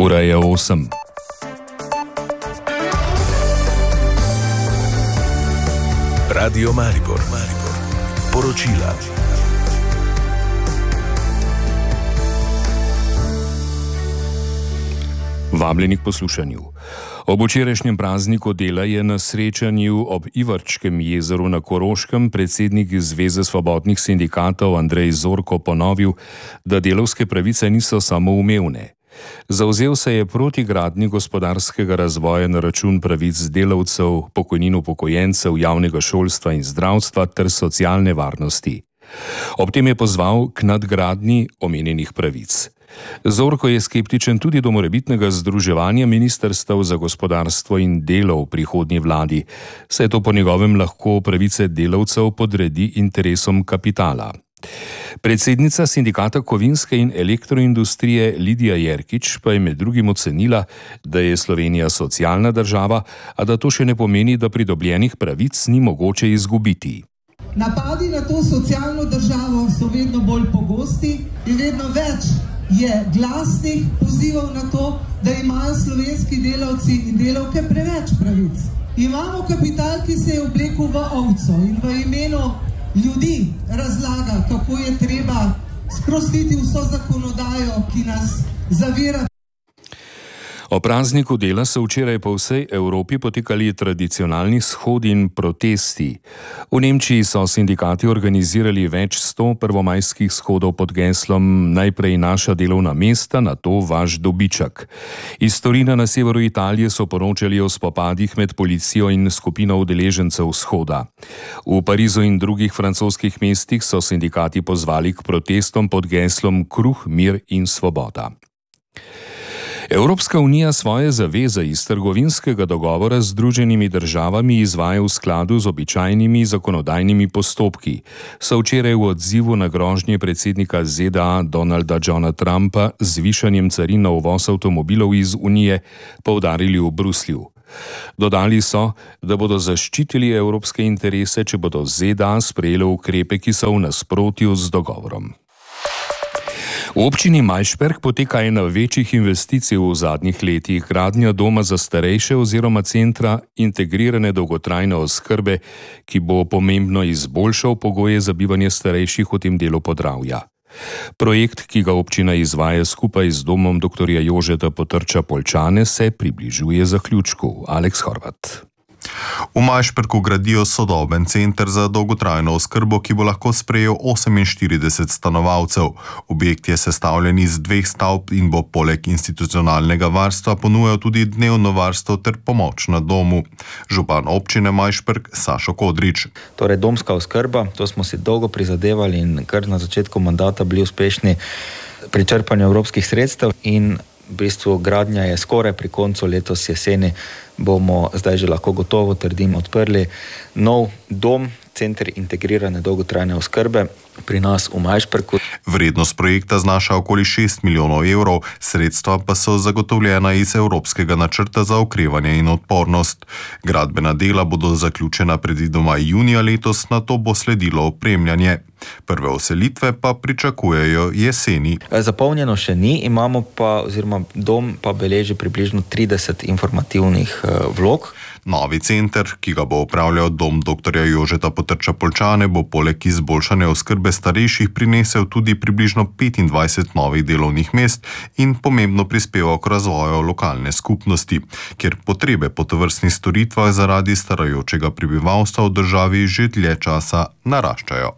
Ura je 8. Radio Maribor. Poročila. Vabljeni k poslušanju. Ob včerajšnjem prazniku dela je na srečanju ob Ivarčkem jezeru na Koroškem predsednik Zveze svobodnih sindikatov Andrej Zorko ponovil, da delavske pravice niso samoumevne. Zavzel se je proti gradnji gospodarskega razvoja na račun pravic delavcev, pokojnin upokojencev, javnega šolstva in zdravstva ter socialne varnosti. Ob tem je pozval k nadgradnji omenjenih pravic. Zorko je skeptičen tudi do morebitnega združevanja ministrstev za gospodarstvo in delo v prihodnji vladi, saj to po njegovem lahko pravice delavcev podredi interesom kapitala. Predsednica sindikata kovinske in elektroindustrije Lidija Jerkič pa je med drugim ocenila, da je Slovenija socialna država, a da to še ne pomeni, da pridobljenih pravic ni mogoče izgubiti. Napadi na to socialno državo so vedno bolj pogosti in vedno več je glasnih pozivov na to, da imajo slovenski delavci in delavke preveč pravic. Imamo kapital, ki se je oblekel v ovco in v imenu ljudi razlaga, kako je treba sprostiti vso zakonodajo, ki nas zavira. O prazniku dela so včeraj po vsej Evropi potekali tradicionalni shodi in protesti. V Nemčiji so sindikati organizirali več 100 prvomajskih shodov pod geslom Najprej naša delovna mesta, nato vaš dobiček. Iz Torina na severu Italije so poročali o spopadih med policijo in skupino udeležencev shoda. V Parizu in drugih francoskih mestih so sindikati pozvali k protestom pod geslom Kruh, mir in svoboda. Evropska unija svoje zaveze iz trgovinskega dogovora z Združenimi državami izvaja v skladu z običajnimi zakonodajnimi postopki, so včeraj v odzivu na grožnje predsednika ZDA Donalda Johna Trumpa z zvišanjem carin na uvoz avtomobilov iz Unije poudarili v Bruslju. Dodali so, da bodo zaščitili evropske interese, če bodo ZDA sprejele ukrepe, ki so v nasprotju z dogovorom. V občini Majšperk poteka ena večjih investicij v zadnjih letih, gradnja doma za starejše oziroma centra integrirane dolgotrajne oskrbe, ki bo pomembno izboljšal pogoje za bivanje starejših v tem delu Podravja. Projekt, ki ga občina izvaja skupaj z domom dr. Jožeta Potrča Poljčane, se približuje zaključku. Aleks Horvat. V Majšperku gradijo sodoben center za dolgotrajno oskrbo, ki bo lahko sprejel 48 stanovalcev. Objekt je sestavljen iz 2 stavb in bo poleg institucionalnega varstva ponujal tudi dnevno varstvo ter pomoč na domu. Župan občine Majšperk Sašo Kodrič. Torej domska oskrba, to smo si dolgo prizadevali in kar na začetku mandata bili uspešni pri črpanju evropskih sredstev in v bistvu gradnja je skoraj pri koncu, letos jeseni bomo zdaj že lahko gotovo trdim odprli nov dom, center integrirane dolgotrajne oskrbe pri nas v Majšperku. Vrednost projekta znaša okoli 6 milijonov evrov, sredstva pa so zagotovljena iz Evropskega načrta za okrevanje in odpornost. Gradbena dela bodo zaključena predvidoma junija letos, nato bo sledilo opremljanje. Prve oselitve pa pričakujejo jeseni. Zapolnjeno še ni, imamo pa, oziroma dom pa beleži približno 30 informativnih vlog. Novi center, ki ga bo upravljal dom dr. Jožeta Potrča Poljčane, bo poleg izboljšanja oskrbe starejših prinesel tudi približno 25 novih delovnih mest in pomembno prispeval k razvoju lokalne skupnosti, kjer potrebe po tovrstnih storitvah zaradi starajočega prebivalstva v državi že dlje časa naraščajo.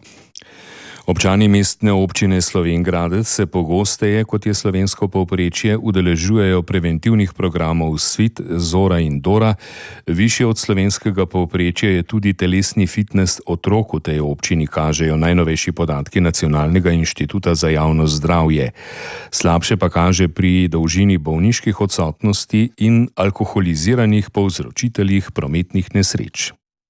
Občani mestne občine Slovenj Gradec se pogosteje, kot je slovensko povprečje, udeležujejo preventivnih programov Svit, Zora in Dora. Višje od slovenskega povprečja je tudi telesni fitnes otrok v tej občini, kažejo najnovejši podatki Nacionalnega inštituta za javno zdravje. Slabše pa kaže pri dolžini bolniških odsotnosti in alkoholiziranih povzročiteljih prometnih nesreč.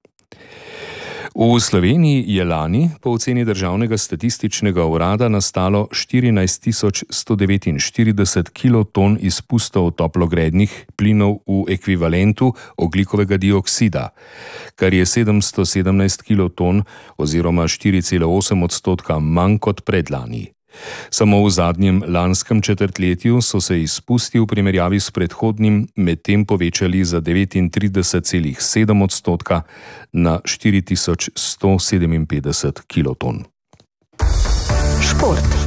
V Sloveniji je lani po oceni Državnega statističnega urada nastalo 14 149 kiloton izpustov toplogrednih plinov v ekvivalentu ogljikovega dioksida, kar je 717 kiloton oziroma 4,8% manj kot predlani. Samo v zadnjem lanskem četrtletju so se izpusti v primerjavi s predhodnim medtem povečali za 39,7% na 4157 kiloton. Šport.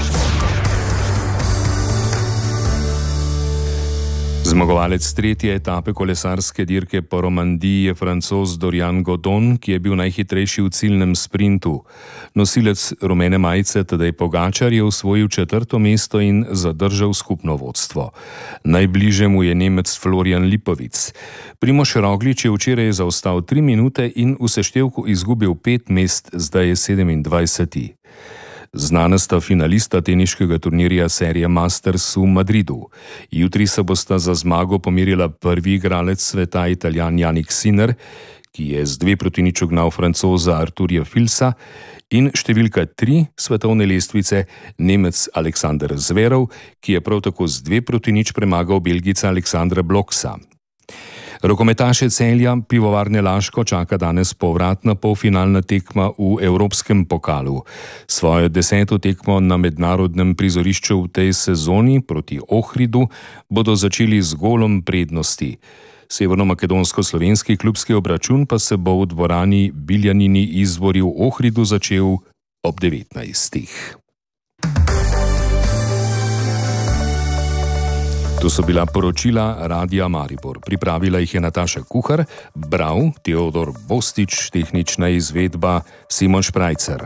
Zmagovalec tretje etape kolesarske dirke po Romandiji je Francoz Dorian Godon, ki je bil najhitrejši v ciljnem sprintu. Nosilec rumene majice Tadej Pogačar je osvojil 4. mesto in zadržal skupno vodstvo. Najbližje mu je Nemec Florian Lipovic. Primož Roglič je včeraj zaostal 3 minute in v seštevku izgubil 5 mest, zdaj je 27. Znana sta finalista teniškega turnirja serije Masters v Madridu. Jutri se bosta za zmago pomerila prvi igralec sveta, Italijan Jannik Sinner, ki je z 2-0 ugnal Francoza Arturja Filsa, in številka 3 svetovne lestvice, Nemec Aleksander Zverov, ki je prav tako z 2-0 premagal Belgijca Aleksandra Bloksa. Rokometaše Celja Pivovarne Laško čaka danes povratna polfinalna tekma v Evropskem pokalu. Svojo 10. tekmo na mednarodnem prizorišču v tej sezoni proti Ohridu bodo začeli z golom prednosti. Severno-makedonsko-slovenski klubski obračun pa se bo v dvorani Biljanini Izvori v Ohridu začel ob 19. To so bila poročila Radia Maribor. Pripravila jih je Nataša Kuhar, bral Teodor Bostič, tehnična izvedba Simon Šprajcer.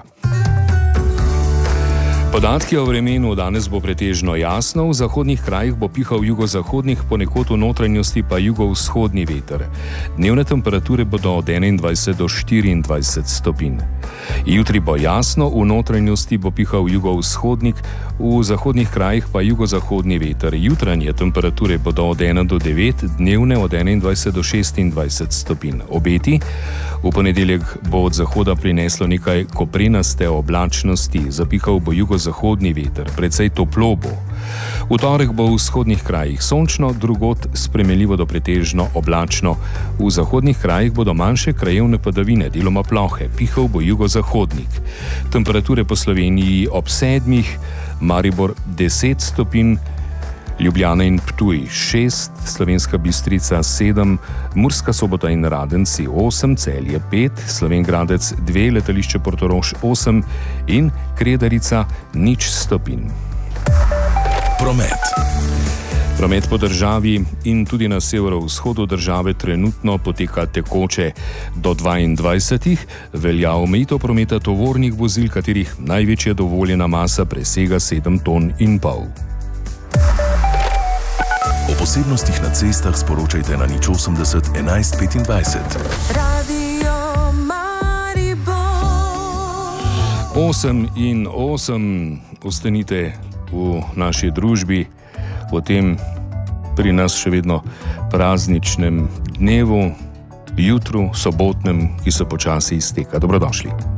Podatki o vremenu: danes bo pretežno jasno, v zahodnih krajih bo pihal jugozahodnih, ponekod v notranjosti pa jugovzhodni veter. Dnevne temperature bodo od 21 do 24 stopinj. Jutri bo jasno, v notranjosti bo pihal jugovzhodnik, v zahodnih krajih pa jugozahodni veter. Jutranje temperature bodo od 1 do 9, dnevne od 21 do 26 stopinj. Obeti: v ponedeljek bo od zahoda prineslo nekaj koprenaste oblačnosti, zapihal bo jugozahodni veter, precej toplo bo. V torek bo v vzhodnih krajih sončno, drugod spremenljivo do pretežno oblačno. V zahodnih krajih bodo manjše krajevne padavine, deloma plohe, pihal bo jugozahodnik. Temperature po Sloveniji ob 7, Maribor 10 stopinj, Ljubljana in Ptuj 6, Slovenska Bistrica 7, Murska Sobota in Radenci 8, Celje 5, Slovenj Gradec 2, letališče Portorož 8 in Kredarica 0 stopinj. Promet. Promet po državi in tudi na severovzhodu države trenutno poteka tekoče. Do 22. velja omejitev prometa tovornih vozil, katerih največja dovoljena masa presega 7,5 ton. O posebnostih na cestah sporočajte na 080 11 25. Radio Maribor. 8 in 8 ostanite v naši družbi, potem pri nas še vedno prazničnem dnevu, jutru, sobotnem, ki se počasi izteka. Dobrodošli.